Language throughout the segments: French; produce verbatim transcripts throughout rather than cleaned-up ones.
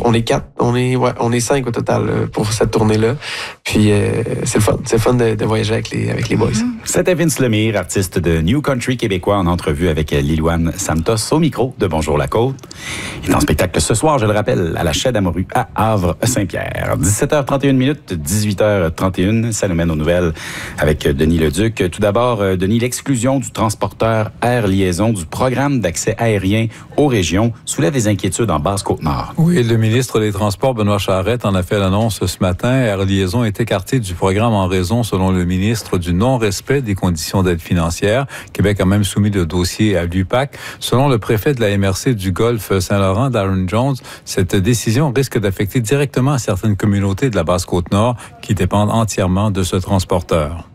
on est quatre, on est ouais, on est cinq au total euh, pour cette tournée-là. Puis euh, c'est le fun, c'est le fun de, de voyager avec les avec les boys. C'était Vince Lemire, artiste de New Country québécois, en entrevue avec Lilouane Santos au micro de Bonjour la Côte. Il est en spectacle ce soir, je le rappelle, à la Chaîne Amorue à Havre-Saint-Pierre. dix-sept heures trente et une minutes, dix-huit heures trente et une. Ça nous mène aux nouvelles avec Denis Leduc. Tout d'abord, Denis, l'exclusion du transporteur Air Liaison du programme d'accès aérien aux régions soulève des inquiétudes en Basse-Côte-Nord. Oui, le ministre des Transports, Benoît Charette, en a fait l'annonce ce matin. Air Liaison est écarté du programme en raison, selon le ministre, du non-respect des conditions d'aide financière. Québec a même soumis le dossier à l'U P A C. Selon le préfet de la M R C du Golfe Saint-Laurent, Darren Jones, cette décision risque d'affecter directement certaines communautés de la Basse-Côte-Nord qui dépendent entièrement de ce transporteur.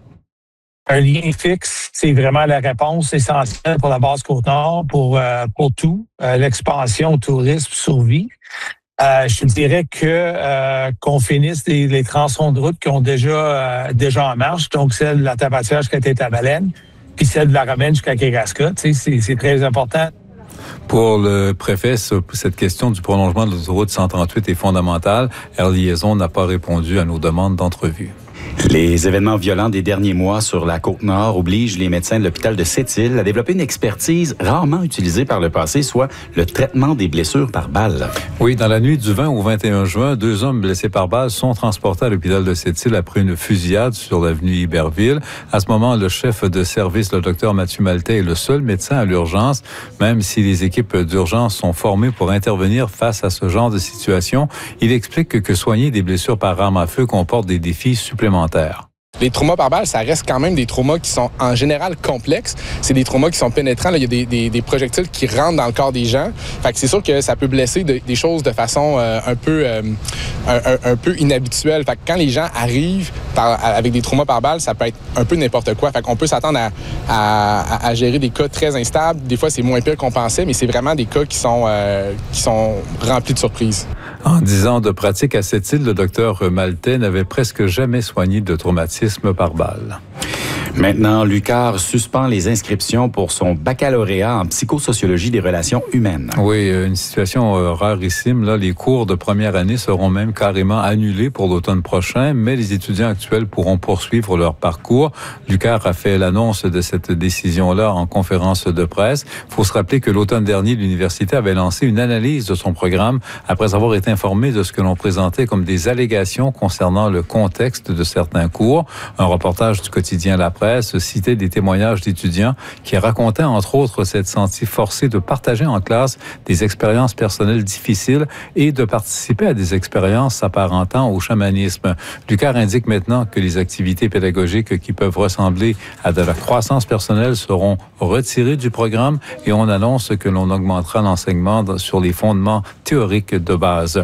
Un lien fixe, c'est vraiment la réponse essentielle pour la Basse-Côte-Nord, pour, euh, pour tout, euh, l'expansion, tourisme, survie. Euh, je te dirais que euh, qu'on finisse les, les tronçons de route qui ont déjà euh, déjà en marche, donc celle de la Tabatière jusqu'à Tête-à-Baleine, puis celle de la Romaine jusqu'à Kairasca. Tu sais, c'est, c'est très important. Pour le préfet, cette question du prolongement de l'autoroute cent trente-huit est fondamentale. Air Liaison n'a pas répondu à nos demandes d'entrevue. Les événements violents des derniers mois sur la Côte-Nord obligent les médecins de l'hôpital de Sept-Îles à développer une expertise rarement utilisée par le passé, soit le traitement des blessures par balle. Oui, dans la nuit du vingt au vingt et un juin, deux hommes blessés par balle sont transportés à l'hôpital de Sept-Îles après une fusillade sur l'avenue Iberville. À ce moment, le chef de service, le docteur Mathieu Maltais, est le seul médecin à l'urgence, même si les équipes d'urgence sont formées pour intervenir face à ce genre de situation. Il explique que soigner des blessures par arme à feu comporte des défis supplémentaires. Les traumas par balle, ça reste quand même des traumas qui sont en général complexes. C'est des traumas qui sont pénétrants. Là, il y a des, des, des projectiles qui rentrent dans le corps des gens. Fait que c'est sûr que ça peut blesser de, des choses de façon euh, un peu euh, un, un, un peu inhabituelle. Fait que quand les gens arrivent par, avec des traumas par balle, ça peut être un peu n'importe quoi. Fait qu'on peut s'attendre à, à, à gérer des cas très instables. Des fois, c'est moins pire qu'on pensait, mais c'est vraiment des cas qui sont euh, qui sont remplis de surprises. En dix ans de pratique à Sept-Îles, le docteur Maltais n'avait presque jamais soigné de traumatisme par balle. Maintenant, l'U Q A R suspend les inscriptions pour son baccalauréat en psychosociologie des relations humaines. Oui, une situation euh, rarissime. Là, les cours de première année seront même carrément annulés pour l'automne prochain, mais les étudiants actuels pourront poursuivre leur parcours. L'U Q A R a fait l'annonce de cette décision-là en conférence de presse. Il faut se rappeler que l'automne dernier, l'université avait lancé une analyse de son programme après avoir été informé de ce que l'on présentait comme des allégations concernant le contexte de certains cours. Un reportage du quotidien La Presse citait des témoignages d'étudiants qui racontaient entre autres s'être sentis forcés de partager en classe des expériences personnelles difficiles et de participer à des expériences s'apparentant au chamanisme. L'U Q A R indique maintenant que les activités pédagogiques qui peuvent ressembler à de la croissance personnelle seront retirées du programme et on annonce que l'on augmentera l'enseignement sur les fondements théoriques de base.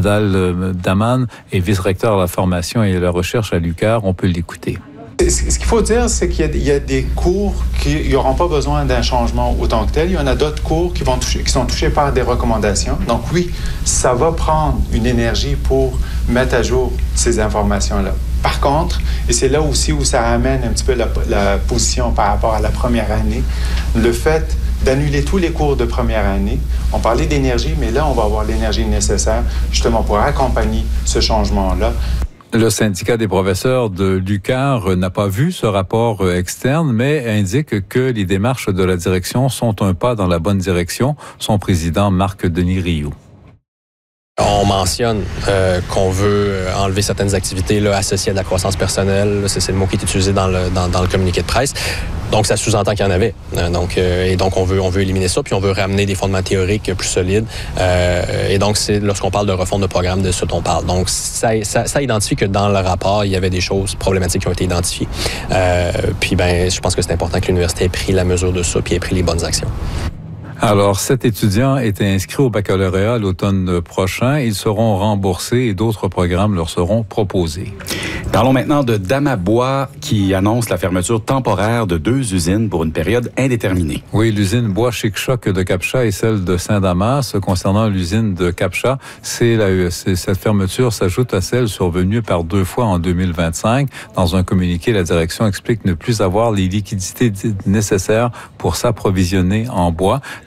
Adal Daman est vice-recteur de la formation et de la recherche à l'U Q A R. On peut l'écouter. Ce qu'il faut dire, c'est qu'il y a, il y a des cours qui n'auront pas besoin d'un changement autant que tel. Il y en a d'autres cours qui, vont toucher, qui sont touchés par des recommandations. Donc oui, ça va prendre une énergie pour mettre à jour ces informations-là. Par contre, et c'est là aussi où ça amène un petit peu la, la position par rapport à la première année, le fait d'annuler tous les cours de première année. On parlait d'énergie, mais là, on va avoir l'énergie nécessaire justement pour accompagner ce changement-là. Le syndicat des professeurs de l'U Q A R n'a pas vu ce rapport externe, mais indique que les démarches de la direction sont un pas dans la bonne direction. Son président, Marc-Denis Rioux. On mentionne euh, qu'on veut enlever certaines activités là, associées à de la croissance personnelle. C'est, c'est le mot qui est utilisé dans le, dans, dans le communiqué de presse. Donc, ça sous-entend qu'il y en avait. Euh, donc, euh, et donc, on veut, on veut éliminer ça, puis on veut ramener des fondements théoriques plus solides. Euh, et donc, c'est lorsqu'on parle de refonte de programme de ce dont on parle. Donc, ça, ça, ça identifie que dans le rapport, il y avait des choses problématiques qui ont été identifiées. Euh, puis, ben, je pense que c'est important que l'université ait pris la mesure de ça, puis ait pris les bonnes actions. Alors, sept étudiants étaient inscrits au baccalauréat l'automne prochain. Ils seront remboursés et d'autres programmes leur seront proposés. Parlons maintenant de Damabois qui annonce la fermeture temporaire de deux usines pour une période indéterminée. Oui, l'usine Bois Chic-Choc de Capcha et celle de Saint-Damas. Concernant l'usine de Capcha, c'est la, c'est, cette fermeture s'ajoute à celle survenue par deux fois en deux mille vingt-cinq. Dans un communiqué, la direction explique ne plus avoir les liquidités nécessaires pour s'approvisionner en bois.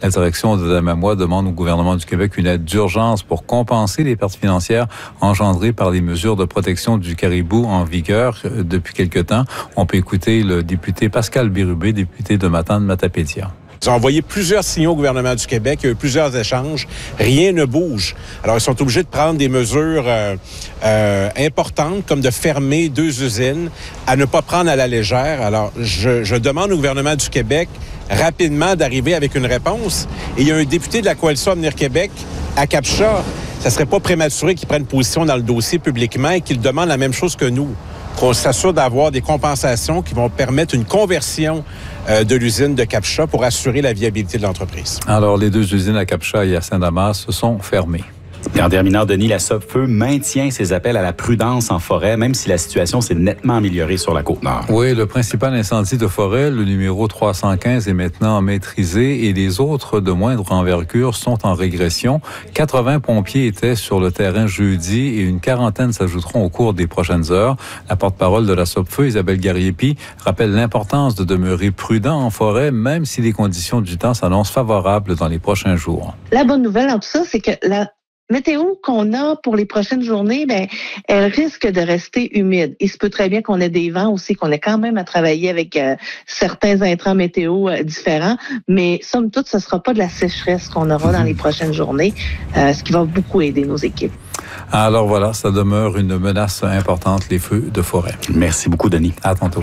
La direction de Damamois demande au gouvernement du Québec une aide d'urgence pour compenser les pertes financières engendrées par les mesures de protection du caribou en vigueur depuis quelque temps. On peut écouter le député Pascal Bérubé, député de Matane-Matapédia. Ils ont envoyé plusieurs signaux au gouvernement du Québec, il y a eu plusieurs échanges, rien ne bouge. Alors, ils sont obligés de prendre des mesures euh, euh, importantes, comme de fermer deux usines, à ne pas prendre à la légère. Alors, je, je demande au gouvernement du Québec rapidement d'arriver avec une réponse. Et il y a un député de la Coalition Avenir Québec à Capcha. Ça serait pas prématuré qu'il prenne position dans le dossier publiquement et qu'il demande la même chose que nous, qu'on s'assure d'avoir des compensations qui vont permettre une conversion euh, de l'usine de Capcha pour assurer la viabilité de l'entreprise. Alors, les deux usines à Capcha et à Saint-Damas sont fermées. Et en terminant, Denis, la Sopfeu maintient ses appels à la prudence en forêt, même si la situation s'est nettement améliorée sur la Côte-Nord. Oui, le principal incendie de forêt, le numéro trois cent quinze, est maintenant maîtrisé et les autres de moindre envergure sont en régression. quatre-vingts pompiers étaient sur le terrain jeudi et une quarantaine s'ajouteront au cours des prochaines heures. La porte-parole de la Sopfeu, Isabelle Gariepi, rappelle l'importance de demeurer prudent en forêt, même si les conditions du temps s'annoncent favorables dans les prochains jours. La bonne nouvelle en tout ça, c'est que la météo qu'on a pour les prochaines journées, ben, elle risque de rester humide. Il se peut très bien qu'on ait des vents aussi, qu'on ait quand même à travailler avec euh, certains intrants météo euh, différents, mais somme toute, ce ne sera pas de la sécheresse qu'on aura dans les prochaines journées, euh, ce qui va beaucoup aider nos équipes. Alors voilà, ça demeure une menace importante, les feux de forêt. Merci beaucoup, Denis. À tantôt.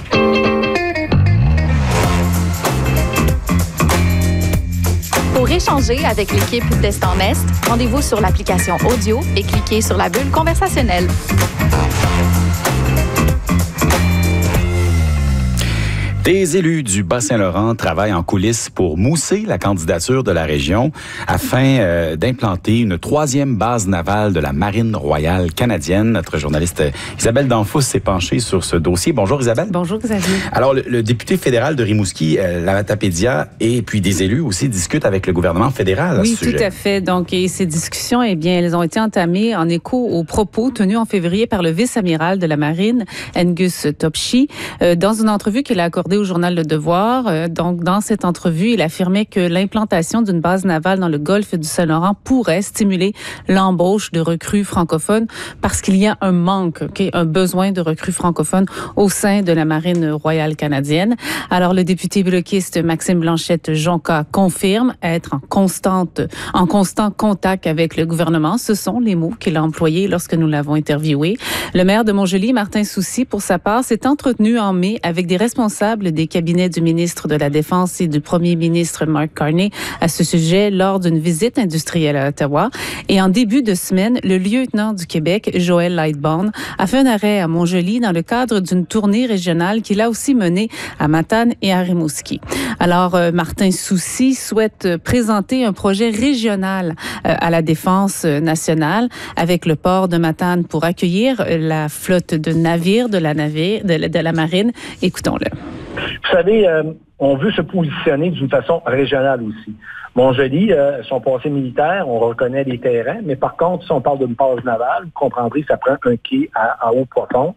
Pour échanger avec l'équipe d'Est en Est, rendez-vous sur l'application audio et cliquez sur la bulle conversationnelle. Des élus du Bas-Saint-Laurent travaillent en coulisses pour mousser la candidature de la région afin euh, d'implanter une troisième base navale de la Marine royale canadienne. Notre journaliste Isabelle Danfous s'est penchée sur ce dossier. Bonjour Isabelle. Bonjour Xavier. Alors, le, le député fédéral de Rimouski, euh, la Matapédia, et puis des élus aussi discutent avec le gouvernement fédéral à oui, ce sujet. Oui, tout à fait. Donc, et ces discussions, eh bien, elles ont été entamées en écho aux propos tenus en février par le vice-amiral de la Marine, Angus Topshee, euh, dans une entrevue qu'il a accordée au journal Le Devoir. Euh, donc, dans cette entrevue, il affirmait que l'implantation d'une base navale dans le golfe du Saint-Laurent pourrait stimuler l'embauche de recrues francophones parce qu'il y a un manque, okay, un besoin de recrues francophones au sein de la Marine royale canadienne. Alors, le député bloquiste Maxime Blanchette-Jonca confirme être en constante, en constant contact avec le gouvernement. Ce sont les mots qu'il a employés lorsque nous l'avons interviewé. Le maire de Montjoly, Martin Soucy, pour sa part, s'est entretenu en mai avec des responsables des cabinets du ministre de la Défense et du premier ministre Mark Carney à ce sujet lors d'une visite industrielle à Ottawa. Et en début de semaine, le lieutenant du Québec, Joël Lightbourne, a fait un arrêt à Montjoly dans le cadre d'une tournée régionale qu'il a aussi menée à Matane et à Rimouski. Alors, euh, Martin Soucy souhaite présenter un projet régional euh, à la Défense nationale avec le port de Matane pour accueillir la flotte de navires de la, navire, de, de la marine. Écoutons-le. Vous savez, euh, on veut se positionner d'une façon régionale aussi. Montjoly, euh, son passé militaire, on reconnaît les terrains, mais par contre, si on parle d'une base navale, vous comprendrez que ça prend un quai à, à eau profonde.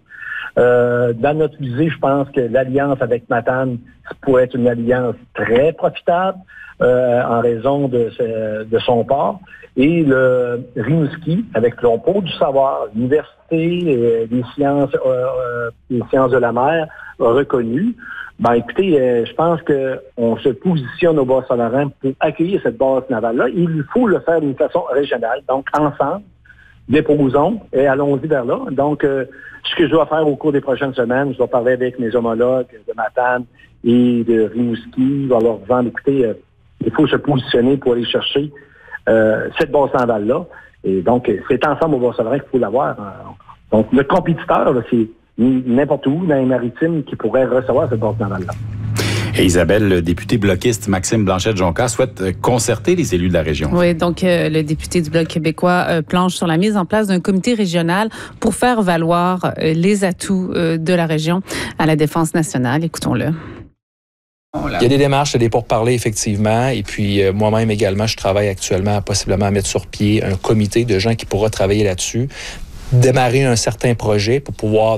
Euh, dans notre visée, je pense que l'alliance avec Matane pourrait être une alliance très profitable euh, en raison de, ce, de son port. Et le Rimouski, avec le pôle du savoir, l'université, euh, les sciences, euh, euh, les sciences de la mer reconnues. Ben, écoutez, euh, je pense qu'on se positionne au Bas-Saint-Laurent pour accueillir cette base navale-là. Il faut le faire d'une façon régionale. Donc, ensemble, déposons et allons-y vers là. Donc, euh, ce que je dois faire au cours des prochaines semaines, je dois parler avec mes homologues de Matane et de Rimouski. Je vais leur vendre, écoutez, euh, il faut se positionner pour aller chercher euh, cette base navale-là. Et donc, c'est ensemble au Bas-Saint-Laurent qu'il faut l'avoir. Donc, notre compétiteur, là, c'est n'importe où dans les maritimes qui pourrait recevoir cette base navale-là. Et Isabelle, le député bloquiste Maxime Blanchette-Jonca souhaite concerter les élus de la région. Oui, donc euh, le député du Bloc québécois euh, planche sur la mise en place d'un comité régional pour faire valoir euh, les atouts euh, de la région à la défense nationale. Écoutons-le. Il y a des démarches, des pourparlers, effectivement. Et puis, euh, moi-même également, je travaille actuellement possiblement à mettre sur pied un comité de gens qui pourra travailler là-dessus, démarrer un certain projet pour pouvoir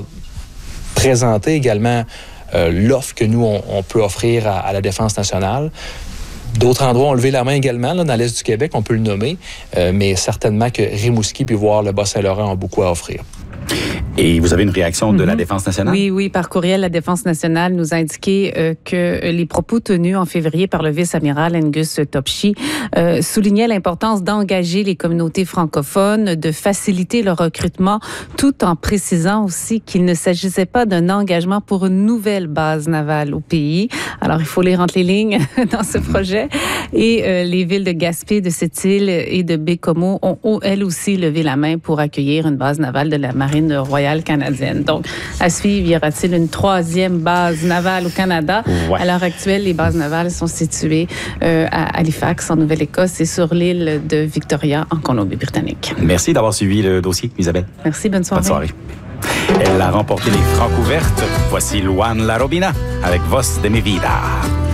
présenter également euh, l'offre que nous, on, on peut offrir à, à la Défense nationale, D'autres endroits ont levé la main également, là, dans l'Est du Québec, on peut le nommer, euh, mais certainement que Rimouski puis voir le Bas-Saint-Laurent ont beaucoup à offrir. Et vous avez une réaction de mm-hmm. la Défense nationale? Oui, oui. Par courriel, la Défense nationale nous a indiqué euh, que les propos tenus en février par le vice-amiral Angus Topshie euh, soulignaient l'importance d'engager les communautés francophones, de faciliter le recrutement, tout en précisant aussi qu'il ne s'agissait pas d'un engagement pour une nouvelle base navale au pays. Alors, il faut lire entre les lignes dans ce projet. Et euh, les villes de Gaspé, de Sept-Îles et de Bécomo ont, ont, elles aussi, levé la main pour accueillir une base navale de la Marine royale canadienne. Donc, à suivre, y aura-t-il une troisième base navale au Canada? Ouais. À l'heure actuelle, les bases navales sont situées euh, à Halifax, en Nouvelle-Écosse, et sur l'île de Victoria, en Colombie-Britannique. Merci d'avoir suivi le dossier, Isabelle. Merci, bonne soirée. Bonne soirée. Elle a remporté les Francs ouvertes. Voici Luan La Robina avec Voz de mi vida.